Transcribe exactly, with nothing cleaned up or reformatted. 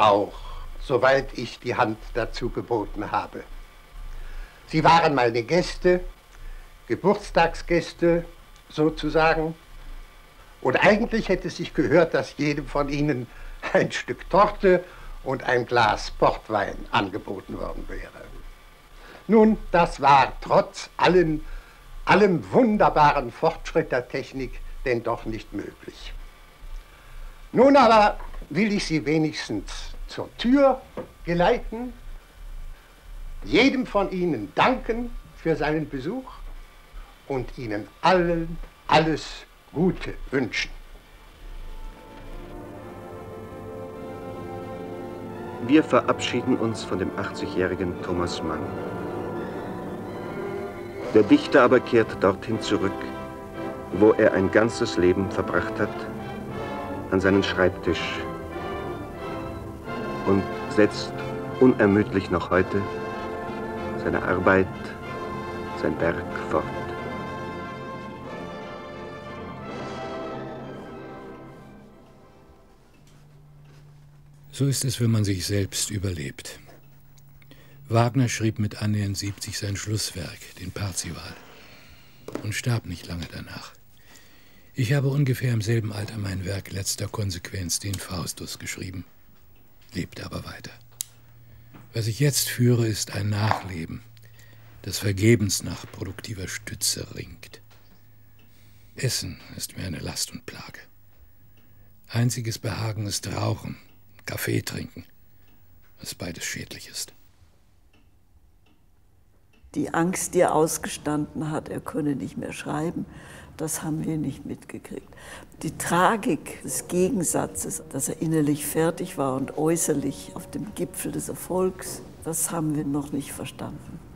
auch, soweit ich die Hand dazu geboten habe. Sie waren meine Gäste, Geburtstagsgäste sozusagen. Und eigentlich hätte es sich gehört, dass jedem von ihnen ein Stück Torte und ein Glas Portwein angeboten worden wäre. Nun, das war trotz allen, allem wunderbaren Fortschritt der Technik denn doch nicht möglich. Nun aber will ich Sie wenigstens zur Tür geleiten, jedem von Ihnen danken für seinen Besuch und Ihnen allen alles Gute wünschen. Wir verabschieden uns von dem achtzigjährigen Thomas Mann. Der Dichter aber kehrt dorthin zurück, wo er ein ganzes Leben verbracht hat, an seinen Schreibtisch und setzt unermüdlich noch heute seine Arbeit, sein Werk fort. So ist es, wenn man sich selbst überlebt. Wagner schrieb mit annähernd siebzig sein Schlusswerk, den Parzival, und starb nicht lange danach. Ich habe ungefähr im selben Alter mein Werk letzter Konsequenz, den Faustus, geschrieben, lebte aber weiter. Was ich jetzt führe, ist ein Nachleben, das vergebens nach produktiver Stütze ringt. Essen ist mir eine Last und Plage. Einziges Behagen ist Rauchen, Kaffee trinken, was beides schädlich ist. Die Angst, die er ausgestanden hat, er könne nicht mehr schreiben, das haben wir nicht mitgekriegt. Die Tragik des Gegensatzes, dass er innerlich fertig war und äußerlich auf dem Gipfel des Erfolgs, das haben wir noch nicht verstanden.